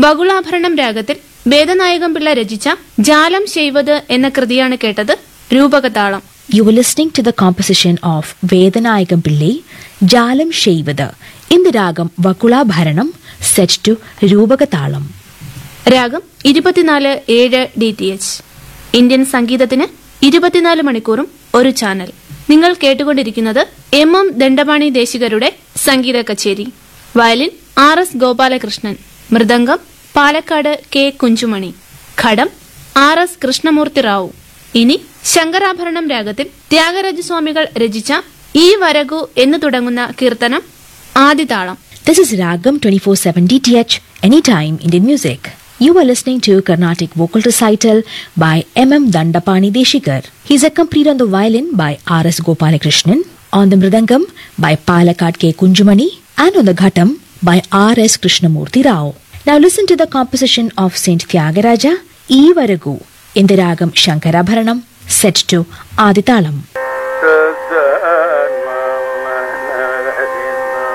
ബകുളാഭരണം രാഗത്തിൽ വേദനായകം പിള്ള രചിച്ച ജാലം ചെയ്വത് എന്ന കൃതിയാണ് കേട്ടത്. രൂപകതാളം. You were listening to the composition of Vedanayagam Pillai, Jalam Sheyvada, in the ragam Vakulabharanam, set to Rupakathalam. രാഗം 24/7 DTH. ഇന്ത്യൻ സംഗീതത്തിന് 24 മണിക്കൂറും ഒരു ചാനൽ. നിങ്ങൾ കേട്ടുകൊണ്ടിരിക്കുന്നത് MM ദണ്ഡപാണി ദേശികരുടെ സംഗീത കച്ചേരി. Violin RS Gopalakrishnan, mridangam Palakkad K Kunjumani, ഘടം RS കൃഷ്ണമൂർത്തി റാവു. ഇനി ശങ്കരാഭരണം രാഗത്തിൽ ത്യാഗരാജസ്വാമികൾ രചിച്ച ഈ വരകു എന്ന് തുടങ്ങുന്ന കീർത്തനം ആദിതാളം. This is Ragam 24/7 DTH, anytime Indian music. You are listening to Carnatic vocal recital by MM Dandapani Deshikar. He is accompanied on the violin by RS Gopalakrishnan, on the mridangam by Palakkad K Kunjumani, and on the ghatam by RS Krishnamurti Rao. Now listen to the composition of Saint Tyagaraja, E Varagu, in the ragam Shankarabharanam, set to Aditalam.